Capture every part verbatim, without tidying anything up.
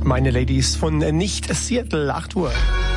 meine Ladies von nicht Seattle, acht Uhr.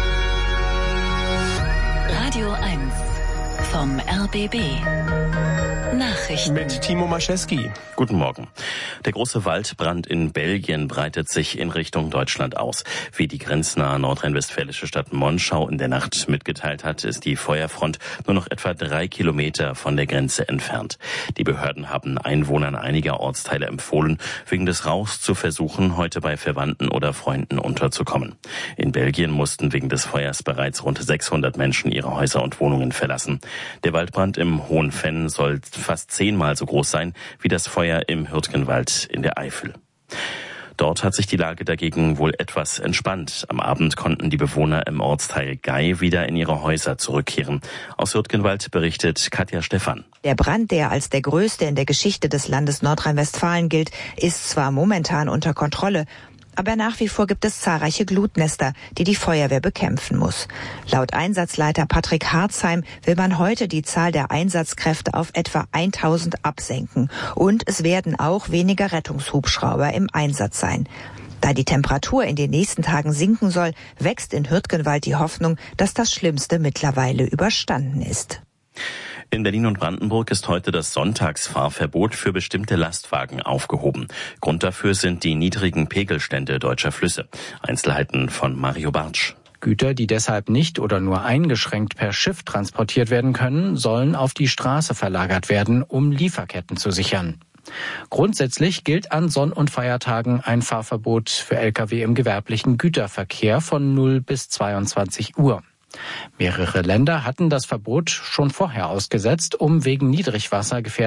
Radio eins vom R B B. Nachrichten mit Timo Maschewski. Guten Morgen. Der große Waldbrand in Belgien breitet sich in Richtung Deutschland aus. Wie die grenznahe nordrhein-westfälische Stadt Monschau in der Nacht mitgeteilt hat, ist die Feuerfront nur noch etwa drei Kilometer von der Grenze entfernt. Die Behörden haben Einwohnern einiger Ortsteile empfohlen, wegen des Rauchs zu versuchen, heute bei Verwandten oder Freunden unterzukommen. In Belgien mussten wegen des Feuers bereits rund sechshundert Menschen ihre Häuser und Wohnungen verlassen. Der Waldbrand im Hohen Venn soll fast zehnmal so groß sein wie das Feuer im Hürtgenwald in der Eifel. Dort hat sich die Lage dagegen wohl etwas entspannt. Am Abend konnten die Bewohner im Ortsteil Gei wieder in ihre Häuser zurückkehren. Aus Hürtgenwald berichtet Katja Stephan. Der Brand, der als der größte in der Geschichte des Landes Nordrhein-Westfalen gilt, ist zwar momentan unter Kontrolle, aber nach wie vor gibt es zahlreiche Glutnester, die die Feuerwehr bekämpfen muss. Laut Einsatzleiter Patrick Harzheim will man heute die Zahl der Einsatzkräfte auf etwa tausend absenken. Und es werden auch weniger Rettungshubschrauber im Einsatz sein. Da die Temperatur in den nächsten Tagen sinken soll, wächst in Hürtgenwald die Hoffnung, dass das Schlimmste mittlerweile überstanden ist. In Berlin und Brandenburg ist heute das Sonntagsfahrverbot für bestimmte Lastwagen aufgehoben. Grund dafür sind die niedrigen Pegelstände deutscher Flüsse. Einzelheiten von Mario Bartsch. Güter, die deshalb nicht oder nur eingeschränkt per Schiff transportiert werden können, sollen auf die Straße verlagert werden, um Lieferketten zu sichern. Grundsätzlich gilt an Sonn- und Feiertagen ein Fahrverbot für L K W im gewerblichen Güterverkehr von null bis zweiundzwanzig Uhr. Mehrere Länder hatten das Verbot schon vorher ausgesetzt, um wegen Niedrigwasser gefährdeter